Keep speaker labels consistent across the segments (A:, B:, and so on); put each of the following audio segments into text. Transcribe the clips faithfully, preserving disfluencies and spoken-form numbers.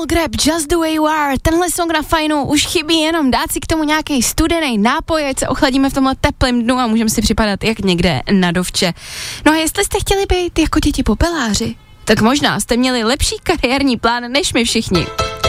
A: Grab, Just the Way You Are, tenhle song na fajnu, už chybí jenom dát si k tomu nějaký studený nápoj, ať se ochladíme v tomhle teplém dnu a můžeme si připadat jak někde na dovče. No a jestli jste chtěli být jako děti popeláři, tak možná jste měli lepší kariérní plán než my všichni.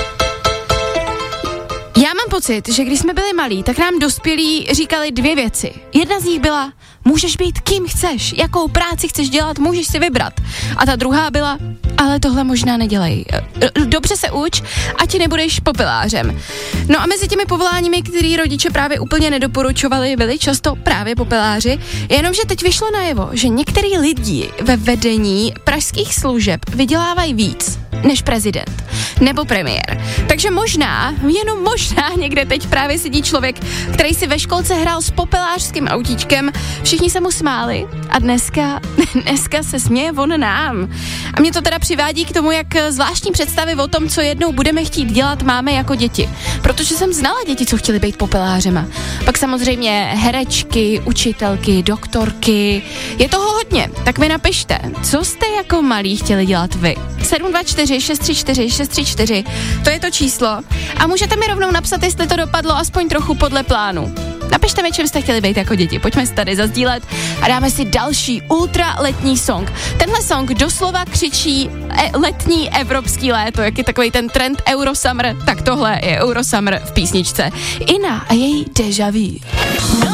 A: Já mám pocit, že když jsme byli malí, tak nám dospělí říkali dvě věci. Jedna z nich byla, můžeš být kým chceš, jakou práci chceš dělat, můžeš si vybrat. A ta druhá byla, ale tohle možná nedělej. Dobře se uč, ať nebudeš popelářem. No a mezi těmi povoláními, který rodiče právě úplně nedoporučovali, byli často právě popeláři, jenomže teď vyšlo najevo, že některý lidi ve vedení pražských služeb vydělávají víc než prezident nebo premiér. Takže možná, jenom možná někde teď právě sedí člověk, který si ve školce hrál s popelářským autíčkem, všichni se mu smáli a dneska, dneska se směje on nám. A mě to teda přivádí k tomu, jak zvláštní představy o tom, co jednou budeme chtít dělat, máme jako děti. Protože jsem znala děti, co chtěli být popelářema. Pak samozřejmě herečky, učitelky, doktorky. Je toho hodně, tak mi napište, co jste jako malí chtěli dělat vy. sedm dva čtyři šest tři čtyři šest tři čtyři, to je to číslo. A můžete mi rovnou napsat, jestli to dopadlo aspoň trochu podle plánu. Napište mi, čem jste chtěli být jako děti. Pojďme se tady zazdílet a dáme si další ultra letní song. Tenhle song doslova křičí e- letní evropský léto, jak je takový ten trend Eurosummer, tak tohle je Eurosummer v písničce. Ina a její Deja Vu.